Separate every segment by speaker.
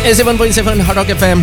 Speaker 1: 7.7 Hard Rock FM.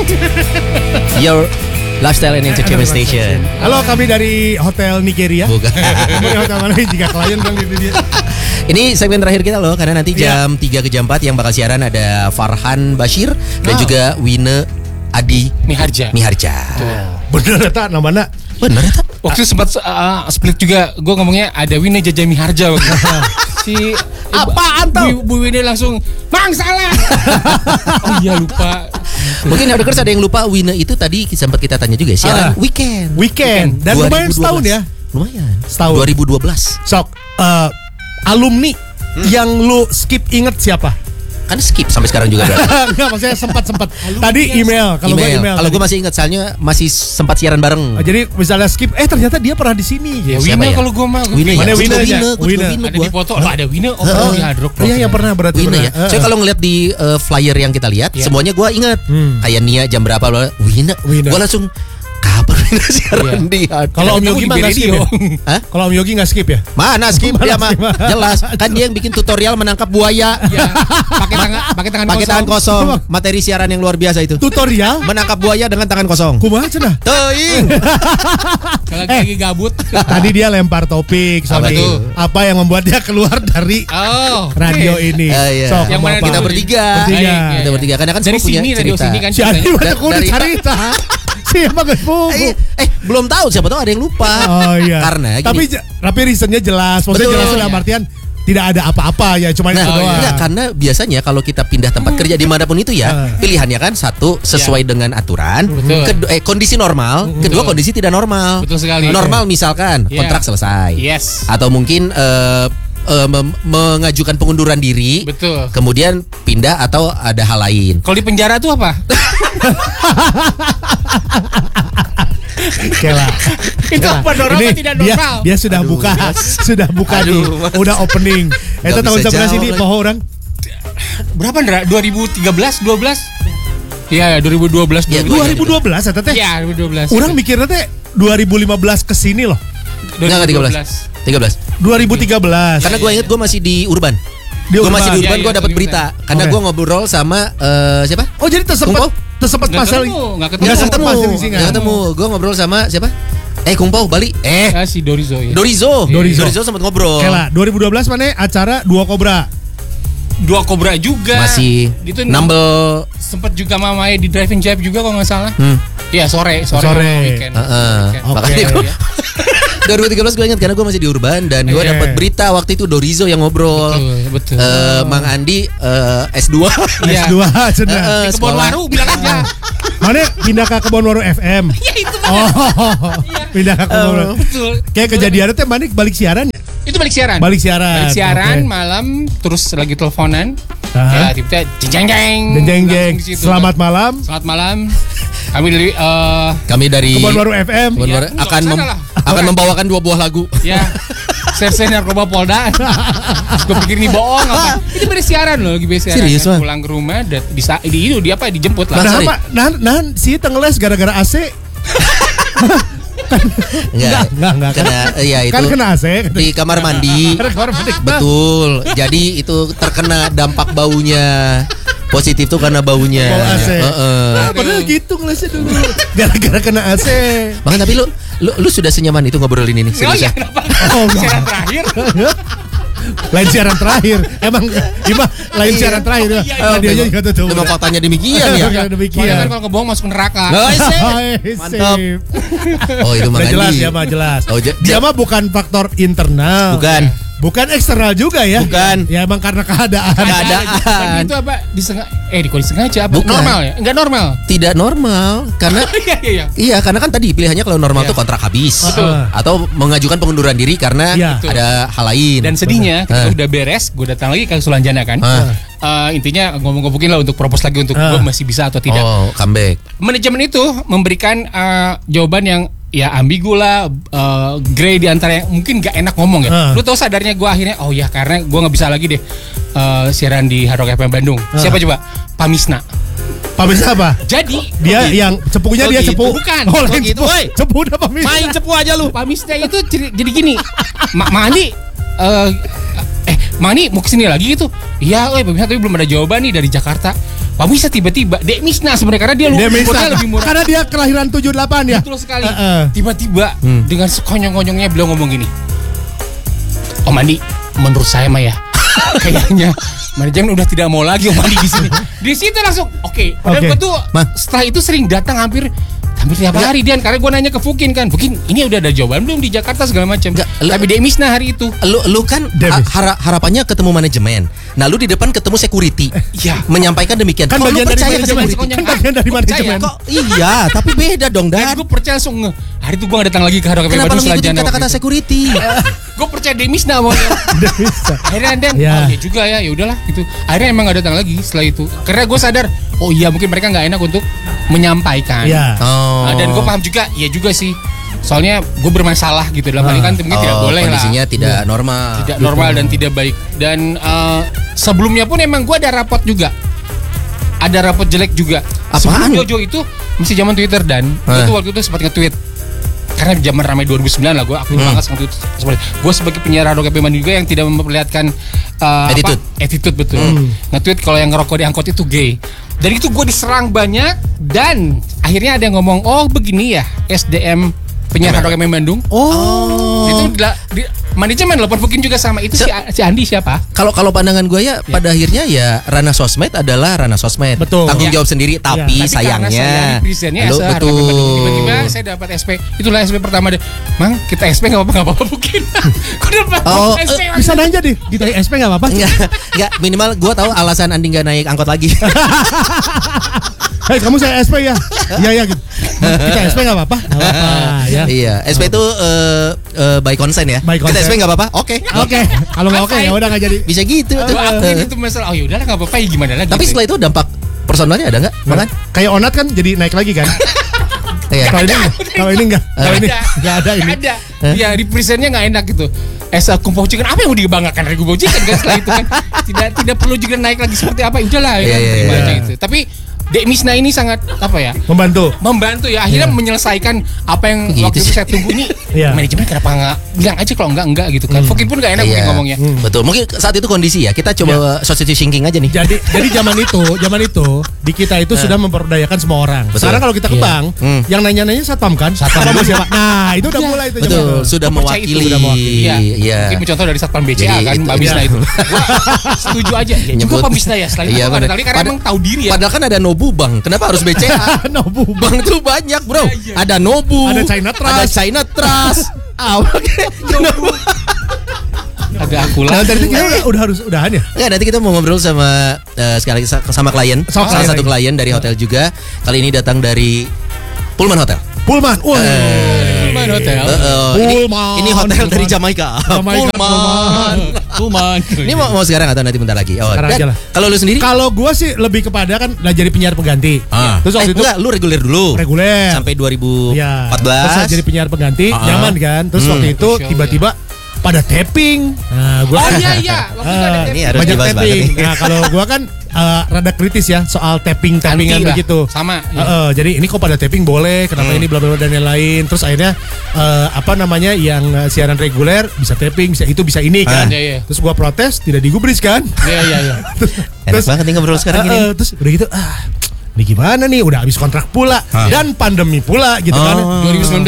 Speaker 1: Your lifestyle and entertainment station.
Speaker 2: Halo, kami dari Hotel Nigeria.
Speaker 1: Bukan.
Speaker 2: Kamu dari hotel mana? Jika klien bilang gitu dia.
Speaker 1: Ini segmen terakhir kita loh, karena nanti jam 3 ke jam 4 yang bakal siaran ada Farhan Bashir dan juga Wine Adi
Speaker 3: Miharja.
Speaker 2: Bener eta namanya.
Speaker 1: Bener ya?
Speaker 3: Waktu sempat split juga, gue ngomongnya ada Wine Jaja Miharja waktu itu. Si
Speaker 1: Apaan tuh?
Speaker 3: Bu Wine langsung, Bang salah. Oh iya lupa.
Speaker 1: Mungkin Hardrockers ada yang lupa Wine itu tadi sempat kita tanya juga siaran weekend.
Speaker 2: Dan lumayan setahun ya.
Speaker 1: Lumayan.
Speaker 2: Setahun.
Speaker 1: 2012.
Speaker 2: Sok alumni yang lu skip inget siapa?
Speaker 1: Kan skip sampai sekarang juga ada.
Speaker 2: Enggak, maksudnya sempat. Tadi email. Kalau gue email.
Speaker 1: Kalau gue masih ingat, soalnya masih sempat siaran bareng.
Speaker 2: Jadi misalnya skip, ternyata dia pernah di sini.
Speaker 3: Ya
Speaker 1: Siapa
Speaker 3: Wine
Speaker 1: ya?
Speaker 3: kalau gue mah.
Speaker 1: Wine ya.
Speaker 2: Mana
Speaker 1: Gua
Speaker 2: Wine
Speaker 1: juga
Speaker 2: aja?
Speaker 1: gua juga
Speaker 2: Wine.
Speaker 3: Ada di foto, lo ada Wine. Oh di Hard Rock.
Speaker 2: Iya, yang pernah berarti.
Speaker 1: Wine ya.
Speaker 2: pernah.
Speaker 1: Saya kalau ngeliat di flyer yang kita lihat, semuanya gue ingat. Kayak Nia jam berapa loh. Wine. Gue langsung kapan Wine siaran di Hard Rock?
Speaker 2: Kalau Om Yogi mah nggak skip ya?
Speaker 1: Hah?
Speaker 2: Kalau Om Yogi nggak skip ya?
Speaker 1: Mana skip dia mah? Jelas. Kan dia yang bikin tutorial menangkap buaya.
Speaker 3: Iya. Pakai tangan
Speaker 1: kosong. Materi siaran yang luar biasa itu.
Speaker 2: Tutorial?
Speaker 1: Menangkap buaya dengan tangan kosong.
Speaker 2: Kumaha cenah?
Speaker 1: Teuing.
Speaker 3: Kalau lagi gabut.
Speaker 2: Tadi dia lempar topik soal
Speaker 3: Apa tuh?
Speaker 2: apa yang membuat dia keluar dari
Speaker 3: Oh.
Speaker 2: radio ini.
Speaker 1: Iya.
Speaker 2: Sok,
Speaker 3: Yang mana
Speaker 2: apa?
Speaker 1: Kita bertiga.
Speaker 2: Bertiga.
Speaker 1: Kita bertiga. Karena kan
Speaker 3: Dari
Speaker 1: semua punya
Speaker 3: sini radio
Speaker 1: cerita.
Speaker 3: sini kan.
Speaker 2: Si Adi
Speaker 3: ceritanya.
Speaker 2: mah aku udah
Speaker 1: Dari-
Speaker 2: cerita. Siapa gak buku?
Speaker 1: Belum tahu, siapa tahu ada yang lupa.
Speaker 2: Oh iya.
Speaker 1: Karena gini.
Speaker 2: Tapi reasonnya jelas. Maksudnya
Speaker 1: Betul.
Speaker 2: jelas dalam artian tidak ada apa-apa ya, cuma itu doang.
Speaker 1: Enggak, karena biasanya kalau kita pindah tempat kerja dimanapun itu ya, pilihannya kan satu sesuai dengan aturan,
Speaker 3: Betul.
Speaker 1: kondisi normal, kedua kondisi tidak normal.
Speaker 3: Betul sekali.
Speaker 1: Normal misalkan
Speaker 3: Iya.
Speaker 1: kontrak selesai,
Speaker 3: Yes.
Speaker 1: atau mungkin mengajukan pengunduran diri,
Speaker 3: Betul.
Speaker 1: kemudian pindah atau ada hal lain.
Speaker 3: Kalau di penjara tuh apa?
Speaker 2: Kela.
Speaker 3: Itu apa normal
Speaker 2: Ini
Speaker 3: apa tidak normal?
Speaker 2: Dia sudah buka nih. Udah opening. Itu tahun
Speaker 1: bisa
Speaker 2: sebelah
Speaker 1: jawab
Speaker 2: sini
Speaker 1: lagi.
Speaker 2: poho orang.
Speaker 3: Berapa Ndra? 2013, 12? Iya, 2012.
Speaker 1: Ya,
Speaker 2: 2012 eta teh.
Speaker 3: Iya, 2012.
Speaker 2: Orang mikirnya teh 2015 ke sini loh.
Speaker 1: Enggak, 13.
Speaker 2: 2013.
Speaker 1: Karena gue inget gue masih di Urban.
Speaker 2: Di
Speaker 1: Gue
Speaker 2: Urban.
Speaker 1: masih di Urban,
Speaker 3: Iya,
Speaker 1: gue
Speaker 3: iya,
Speaker 1: dapat
Speaker 3: di
Speaker 1: berita.
Speaker 3: Urban.
Speaker 1: Karena
Speaker 2: Oke.
Speaker 1: gue ngobrol sama siapa?
Speaker 2: Oh, jadi
Speaker 1: Kumpul?
Speaker 2: tersempet
Speaker 3: Nggak
Speaker 2: pasal
Speaker 3: ketemu, nggak ketemu.
Speaker 2: Nggak sempat pasal di sini.
Speaker 1: Nggak ketemu. Gue ngobrol sama siapa? Kung Pao Bali.
Speaker 3: Si Dorizo ya.
Speaker 1: Dorizo sempat ngobrol.
Speaker 2: Kela, 2012 mana acara Dua Kobra.
Speaker 3: Dua Cobra juga.
Speaker 1: Masih
Speaker 3: Itu
Speaker 1: nambel.
Speaker 3: sempet juga mamanya di Driving Jive juga kalau nggak salah. Iya, sore
Speaker 2: Sore.
Speaker 3: weekend.
Speaker 2: Oke.
Speaker 1: Makanya gue
Speaker 3: Iya.
Speaker 1: 2013 gue ingat karena gue masih di Urban dan gue
Speaker 2: Iya.
Speaker 1: dapat berita waktu itu Dorizo yang ngobrol.
Speaker 3: Betul.
Speaker 1: Mang Andi S2.
Speaker 3: Iya.
Speaker 2: S2 cenah.
Speaker 3: Di Kebon
Speaker 1: sekolah.
Speaker 3: Waru bilang aja.
Speaker 2: Mana pindah ke Kebon Waru FM.
Speaker 3: Ya itu
Speaker 2: Oh, pindah ke Kebon Waru.
Speaker 3: betul.
Speaker 2: Kayak kejadiannya teh mana balik siaran ya?
Speaker 3: Itu balik siaran.
Speaker 2: Balik siaran. Oke.
Speaker 3: malam terus lagi teleponan.
Speaker 2: Aha.
Speaker 3: Ya tiba-tiba jeng jeng.
Speaker 2: Jeng. Selamat malam.
Speaker 3: Selamat malam. Kami dari
Speaker 1: Kami dari
Speaker 2: Kebon Waru FM.
Speaker 1: Kebon
Speaker 3: Iya,
Speaker 1: Waru
Speaker 3: enggak,
Speaker 1: akan
Speaker 3: sana lah.
Speaker 1: akan membawakan 2 buah lagu.
Speaker 3: ya Serse Narkoba Polda. Gue pikir ini bohong apa. Itu beres siaran loh, lagi beres siaran.
Speaker 1: Serius, Bang?
Speaker 3: Pulang ke rumah di apa dijemput lah.
Speaker 1: Masa?
Speaker 2: Nah, si tengeles gara-gara AC. Enggak.
Speaker 1: Kena iya itu.
Speaker 2: Kan kena AC.
Speaker 1: Di kamar mandi.
Speaker 2: Karena kamar mandi.
Speaker 1: Betul. Jadi itu terkena dampak baunya. Positif tuh karena baunya.
Speaker 2: Bau AC.
Speaker 1: Heeh.
Speaker 2: Padahal gitu ngelesnya dulu. Gara-gara kena AC.
Speaker 1: Bahkan tapi lu sudah senyaman itu ngobrolin ini
Speaker 3: Oh
Speaker 1: serius
Speaker 3: iya,
Speaker 1: ya?
Speaker 3: kenapa?
Speaker 2: Oh, enggak.
Speaker 3: Siaran terakhir.
Speaker 2: Lain siaran terakhir. Emang lain siaran terakhir. Radionya juga tutup.
Speaker 1: Memang faktanya demikian ya.
Speaker 3: Soalnya kan
Speaker 2: Demikian.
Speaker 3: kalau ngebohong masuk neraka.
Speaker 1: Mantap. Oh itu
Speaker 2: Udah
Speaker 1: Mang
Speaker 2: jelas
Speaker 1: Andi.
Speaker 2: ya, mah jelas.
Speaker 1: Oh,
Speaker 2: Dia mah bukan faktor internal. Bukan eksternal juga ya.
Speaker 1: Bukan.
Speaker 2: Ya emang karena keadaan.
Speaker 1: Keadaan.
Speaker 3: Itu apa disengaja apa?
Speaker 1: Bukan.
Speaker 3: Normal ya? Enggak normal.
Speaker 1: Tidak normal karena
Speaker 3: Iya.
Speaker 1: iya karena kan tadi pilihannya kalau normal
Speaker 3: Iya.
Speaker 1: tuh kontrak habis
Speaker 2: Betul.
Speaker 1: atau mengajukan pengunduran diri karena
Speaker 2: Iya.
Speaker 1: ada hal lain.
Speaker 3: Dan sedihnya ketika
Speaker 1: Ah.
Speaker 3: udah beres, gue datang lagi ke Sulanjana kan. Intinya ngomong-ngomongin lah untuk propose lagi untuk gue masih bisa atau tidak.
Speaker 1: Oh, comeback.
Speaker 3: Manajemen itu memberikan jawaban yang ya ambigu lah, grey di antara yang mungkin gak enak ngomong ya. Lu tau sadarnya gue akhirnya, oh ya karena gue gak bisa lagi deh siaran di Hard Rock FM Bandung. Siapa coba? Pamisna.
Speaker 2: Pamisna apa?
Speaker 3: Jadi
Speaker 2: Dia yang cepunya dia
Speaker 1: gitu.
Speaker 2: cepu.
Speaker 3: Bukan.
Speaker 2: Oh, lain
Speaker 1: gitu,
Speaker 2: cepu.
Speaker 1: woi.
Speaker 2: Cepu udah Pamisna.
Speaker 1: Main cepu aja lu.
Speaker 3: Pamisna itu jadi gini. Mandi Mani mau kesini lagi gitu. Iya, Pamisna tapi belum ada jawaban nih dari Jakarta. Wah bisa tiba-tiba Dek Misna sebenarnya karena dia lebih murah.
Speaker 2: Karena dia kelahiran 78 ya.
Speaker 3: Betul sekali. Tiba-tiba dengan sekonyong-konyongnya beliau ngomong gini. Om Andi, menurut saya mah ya kayaknya manajemen udah tidak mau lagi Om Andi di sini. Di situ langsung oke. Dan gue tuh setelah itu sering datang hampir tiap hari Dian, karena gue nanya ke Fukin kan, Fukin ini udah ada jawaban belum di Jakarta segala macam. Tapi Demisna hari itu
Speaker 1: lu kan harapannya ketemu manajemen. Nah lu di depan ketemu security.
Speaker 3: Iya.
Speaker 1: Menyampaikan demikian.
Speaker 2: Kan bagian dari manajemen. Kan bagian dari manajemen.
Speaker 1: Iya, tapi beda dong Dan.
Speaker 3: Gue percaya langsung hari itu gue gak datang lagi ke Haro Cafe Bandung setelah
Speaker 1: Kenapa kata-kata security?
Speaker 3: Gue percaya Demisna maunya. Akhirnya Dan, oh ya juga ya udahlah gitu. Akhirnya emang gak datang lagi setelah itu. Karena gue sadar, oh iya mungkin mereka gak enak untuk menyampaikan.
Speaker 2: Iya.
Speaker 3: Dan gue paham juga, ya juga sih. Soalnya gue bermasalah gitu dalam hal ini kan mungkin tidak boleh lah.
Speaker 1: Kondisinya tidak normal.
Speaker 3: Tidak normal dan tidak baik. Dan sebelumnya pun emang gue ada rapot juga. Ada rapot jelek juga.
Speaker 1: Apaan?
Speaker 3: Sebelum Jojo itu masih zaman Twitter dan itu waktu itu sempat nge-tweet. Karena zaman ramai 2009 lah gue aktif banget nge-tweet. Gue sebagai penyiar Haro Cafe Bandung juga yang tidak memperlihatkan attitude betul. Nge-tweet kalau yang ngerokok di angkot itu gay. Dan itu gue diserang banyak dan akhirnya ada yang ngomong, oh begini ya SDM penyiar Haro Cafe Bandung. Itu manajemen lo Fukin juga sama itu si Andi siapa?
Speaker 1: Kalau pandangan gue ya pada akhirnya ya ranah sosmed adalah ranah sosmed.
Speaker 2: Betul.
Speaker 1: Tanggung jawab sendiri tapi sayangnya
Speaker 3: betul. Tiba-tiba saya dapat SP. Itulah SP pertama deh. Mang, kita SP enggak apa-apa Fukin. Kok dapat SP?
Speaker 2: Bisa nanya deh, kita SP enggak apa-apa?
Speaker 1: Enggak, minimal gue tahu alasan Andi enggak naik angkot lagi.
Speaker 2: Hei kamu saya SP ya? Iya gitu. Kita SP enggak apa-apa? Ya.
Speaker 1: Iya, SP itu by consent ya. Kita SP enggak apa-apa? Oke.
Speaker 2: Kalau enggak oke ya udah enggak jadi.
Speaker 1: Bisa gitu.
Speaker 3: Itu masalah. Oh yaudah lah enggak apa-apa ya gimana lagi.
Speaker 1: Tapi setelah itu dampak personalnya ada enggak? Makan?
Speaker 2: Kayak Onat kan jadi naik lagi kan?
Speaker 1: Iya.
Speaker 2: Kalau ini enggak. Kalau ini enggak ada ini.
Speaker 3: Ada. Ya di presentnya enggak enak gitu. Esa Kumpau Chicken apa yang mau dibanggakan dari Kumpau Chicken kan setelah itu kan. Tidak perlu juga naik lagi seperti apa. Udahlah ya terima aja gitu. Tapi Dek Misna ini sangat apa ya? Membantu ya akhirnya menyelesaikan apa yang waktu itu saya tunggu nih. Manajemen kenapa enggak bilang aja kalau enggak gitu kan. Fukin pun enggak enak mungkin ngomongnya.
Speaker 1: Betul. Mungkin saat itu kondisi ya. Kita coba social thinking aja nih.
Speaker 2: Jadi zaman itu di kita itu sudah memperdayakan semua orang. Sekarang kalau kita ke bank, yang nanya-nanya satpam kan? Satpam siapa? Nah, itu udah mulai itu.
Speaker 1: Betul, sudah mewakili.
Speaker 3: Iya. Mungkin contoh dari satpam BCA kan Mbak Misna itu. Setuju aja. Ya juga Pak Misna ya selain itu karena emang tahu diri ya.
Speaker 1: Padahal kan ada Nobu Bang, kenapa harus BCA?
Speaker 2: Nobu
Speaker 1: Bang tuh banyak bro. Ada Nobu,
Speaker 2: ada China Trust.
Speaker 1: Nobu.
Speaker 3: Ada Akula.
Speaker 2: Nah, dari itu kita udah harus udahan ya?
Speaker 1: Ya, nanti kita mau ngobrol sama sekali lagi sama klien, salah satu klien dari hotel juga. Kali ini datang dari Pullman Hotel.
Speaker 2: Pullman
Speaker 3: Hotel.
Speaker 1: Ini hotel dari Jamaika.
Speaker 3: Pullman.
Speaker 1: Ini mau sekarang atau nanti bentar lagi? Kalau lu sendiri?
Speaker 2: Kalau gua sih lebih kepada kan udah jadi penyiar pengganti.
Speaker 1: Terus waktu itu lu reguler dulu. Sampai 2014.
Speaker 2: Terus jadi penyiar pengganti, nyaman kan. Terus waktu itu tiba-tiba pada tapping. Nah, gua
Speaker 3: iya.
Speaker 1: Ini harus
Speaker 2: banyak
Speaker 1: dibahas
Speaker 2: tapping. Nah, kalau gua kan rada kritis ya soal tappingan begitu.
Speaker 3: Sama.
Speaker 2: Jadi ini kok pada tapping boleh, kenapa ini bla bla dan lain-lain. Terus akhirnya yang siaran reguler bisa tapping, bisa itu bisa ini kan. Terus gua protes tidak digubris kan.
Speaker 3: Iya.
Speaker 1: Terus banget nih ngobrol sekarang gini.
Speaker 2: Terus udah gitu ini gimana nih udah habis kontrak pula dan pandemi pula gitu kan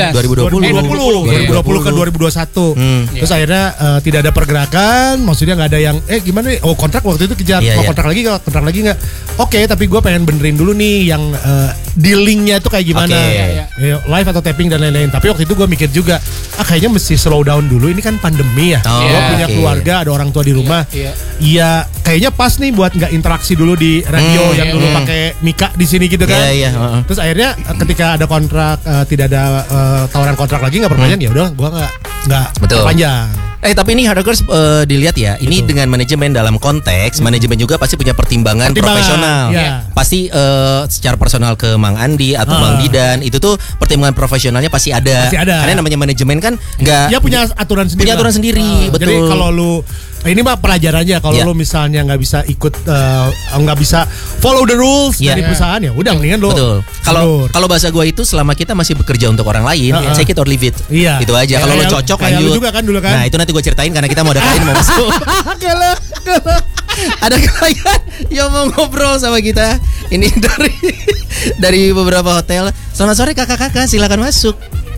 Speaker 1: 2020
Speaker 2: ke 2021 terus akhirnya tidak ada pergerakan, maksudnya nggak ada yang gimana nih kontrak waktu itu kejar kontrak lagi nggak oke, tapi gue pengen benerin dulu nih yang dealingnya itu kayak gimana live atau tapping dan lain-lain. Tapi waktu itu gue mikir juga kayaknya mesti slow down dulu, ini kan pandemi ya, gue punya keluarga, ada orang tua di rumah, iya kayaknya pas nih buat nggak interaksi dulu di radio yang dulu pakai Mika di sini gitu kan. Terus akhirnya ketika ada kontrak tidak ada tawaran kontrak lagi nggak perpanjang, ya udah gua nggak perpanjang.
Speaker 1: Tapi ini Hardrockers dilihat ya, ini dengan manajemen dalam konteks manajemen juga pasti punya pertimbangan profesional. Pasti secara personal ke Mang Andi atau Bang Didan itu tuh pertimbangan profesionalnya pasti ada. Karena namanya manajemen kan nggak.
Speaker 2: Ya punya aturan sendiri.
Speaker 1: Betul.
Speaker 2: Jadi kalau lu ini mah pelajarannya kalau lu misalnya nggak bisa ikut nggak bisa follow the rules dari perusahaan ya udah mendingan lu.
Speaker 1: Betul. Kalau bahasa gua itu selama kita masih bekerja untuk orang lain, take it or leave it. Itu aja. Kalau lu cocok lanjut.
Speaker 2: Juga kan dulu kan.
Speaker 1: Nah, itu nanti gua ceritain karena kita mau ada klien mau masuk. Ada klien yang mau ngobrol sama kita. Ini dari beberapa hotel. Selamat sore kakak-kakak, silakan masuk.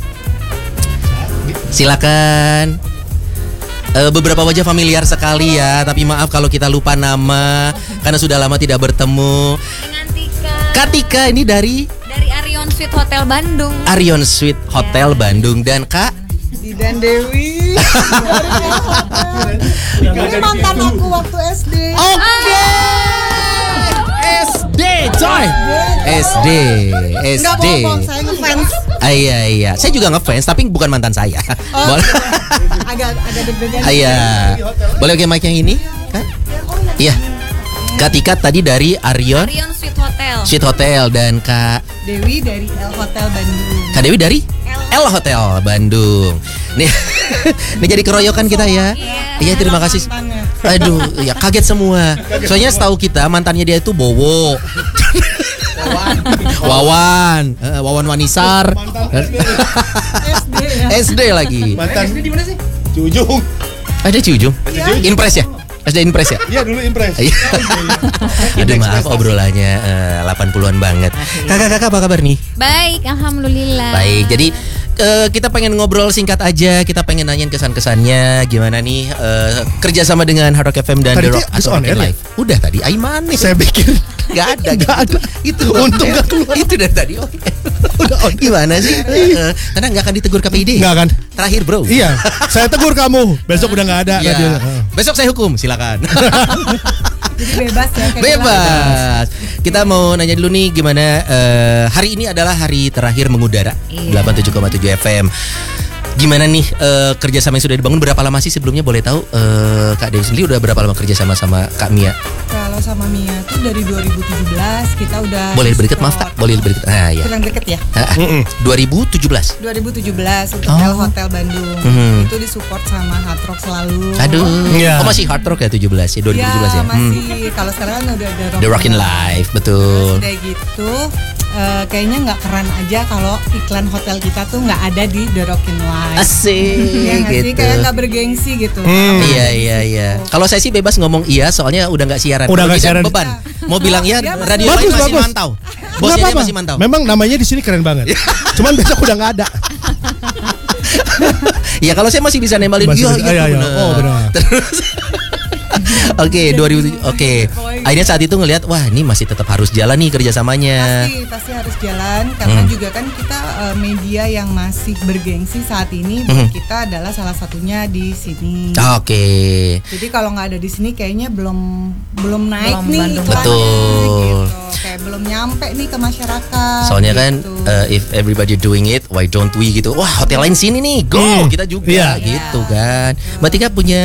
Speaker 1: Silakan. Beberapa wajah familiar sekali ya, tapi maaf kalau kita lupa nama karena sudah lama tidak bertemu.
Speaker 4: Dengan Tika.
Speaker 1: Katika ini dari
Speaker 4: Arion Suite Hotel Bandung.
Speaker 1: Arion Suite Hotel Bandung. Dan Kak
Speaker 5: Didan Dewi. Ini mantan aku waktu SD.
Speaker 1: Oke. SD coy. SD.
Speaker 5: Enggak bohong, saya ngefans.
Speaker 1: Iya. Saya juga ngefans tapi bukan mantan saya.
Speaker 5: Agak deg-degan.
Speaker 1: Iya. Boleh pakai mic yang ini? Kak? Iya. Kak Tika tadi dari Arion
Speaker 4: Suite Hotel.
Speaker 1: Suite Hotel dan Kak
Speaker 5: Dewi dari L Hotel Bandung.
Speaker 1: Kak Dewi dari L Hotel Bandung. Nih, ini jadi keroyokan kita ya. Iya, terima kasih. Aduh, ya kaget semua. Soalnya setahu kita mantannya dia itu Bowo. Wawan Wanisar. SD lagi.
Speaker 2: Mantan SD di mana sih? Ciujung.
Speaker 1: Ada Ciujung. Impres ya? SD Impres ya?
Speaker 2: Iya dulu Impres.
Speaker 1: Aduh maaf obrolannya 80-an banget. Kakak-kakak apa kabar nih?
Speaker 4: Baik, alhamdulillah.
Speaker 1: Baik, jadi kita pengen ngobrol singkat aja. Kita pengen nanyain kesan-kesannya gimana nih kerja sama dengan Hard Rock FM dan The Rock atau Rock Live. Udah tadi Aiman nih.
Speaker 2: Saya pikir
Speaker 1: Gak ada. Itu
Speaker 2: untung gak keluar.
Speaker 1: Itu dari tadi. Udah gimana sih? Karena gak akan ditegur KPID.
Speaker 2: Gak kan?
Speaker 1: Terakhir bro.
Speaker 2: Iya. Saya tegur kamu. Besok udah gak ada.
Speaker 1: Iya. Besok saya hukum. Silakan.
Speaker 5: Jadi bebas ya.
Speaker 1: Bebas. Kita mau nanya dulu nih gimana hari ini adalah hari terakhir mengudara 87,7 FM. Gimana nih kerjasama yang sudah dibangun, berapa lama sih sebelumnya boleh tahu? Kak Dewi sendiri udah berapa lama kerjasama sama Kak Mia?
Speaker 5: Kalau sama Mia tuh dari 2017 kita udah.
Speaker 1: Boleh lebih dekat, maaf Kak, boleh lebih dekat. Nah ya.
Speaker 5: Kurang deket ya.
Speaker 1: 2017
Speaker 5: untuk L Hotel Bandung. Itu disupport sama Hard Rock selalu.
Speaker 1: Aduh. Oh masih Hard Rock ya 17 ya 2017 ya.
Speaker 5: Masih. Kalau sekarang kan udah
Speaker 1: The Rockin' Live, betul.
Speaker 5: Udah gitu. Kayaknya nggak keren aja kalau iklan hotel kita tuh nggak ada di The Rockin' Live.
Speaker 1: Asik
Speaker 5: ya,
Speaker 1: gitu.
Speaker 5: Sih, kayak nggak bergengsi gitu.
Speaker 1: Iya. Kalau saya sih bebas ngomong iya, soalnya udah nggak siaran.
Speaker 2: Udah nggak siaran.
Speaker 1: Beban. Mau bilang iya, radio
Speaker 2: bagus,
Speaker 1: lain masih
Speaker 2: bagus.
Speaker 1: mantau. Bosnya dia masih mantau.
Speaker 2: Memang namanya di sini keren banget. Cuman besok udah nggak ada.
Speaker 1: Ya kalau saya masih bisa nembalin iya.
Speaker 2: Oh benar.
Speaker 1: Terus Oke, 2007. Oke. Akhirnya saat itu ngelihat wah, ini masih tetap harus jalan nih kerjasamanya.
Speaker 5: Pasti harus jalan karena juga kan kita media yang masih bergengsi saat ini buat kita adalah salah satunya di sini.
Speaker 1: Oke.
Speaker 5: Jadi kalau nggak ada di sini kayaknya belum naik nih iklannya.
Speaker 1: Betul.
Speaker 5: Gitu. Kayak belum nyampe nih ke masyarakat.
Speaker 1: Soalnya
Speaker 5: gitu.
Speaker 1: kan if everybody doing it, why don't we gitu. Wah, hotel lain sini nih, go kita juga gitu kan. Mbak Tika punya